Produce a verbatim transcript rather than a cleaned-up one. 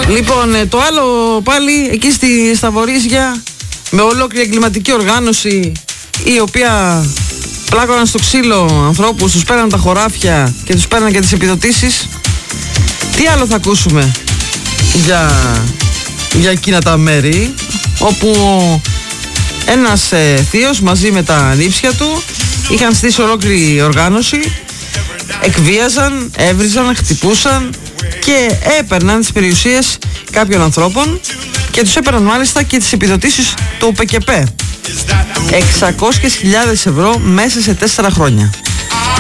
Λοιπόν, το άλλο πάλι εκεί στη, στα Βορίζια, με ολόκληρη εγκληματική οργάνωση, η οποία πλάκωναν στο ξύλο ανθρώπους, τους πέραν τα χωράφια και τους πέραν και τις επιδοτήσεις. Τι άλλο θα ακούσουμε για, για εκείνα τα μέρη, όπου ένας ε, θείος μαζί με τα νύψια του είχαν στήσει ολόκληρη οργάνωση, εκβίαζαν, έβριζαν, χτυπούσαν και έπαιρναν τις περιουσίες κάποιων ανθρώπων και τους έπαιρναν μάλιστα και τις επιδοτήσεις του ΠΚΠ. εξακόσιες χιλιάδες ευρώ μέσα σε τέσσερα χρόνια.